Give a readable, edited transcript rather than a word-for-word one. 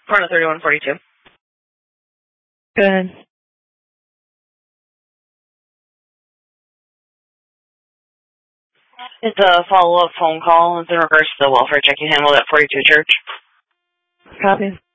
Front of 3142. Good. It's a follow-up phone call. It's in regards to the welfare check you handled at 42 Church. Copy.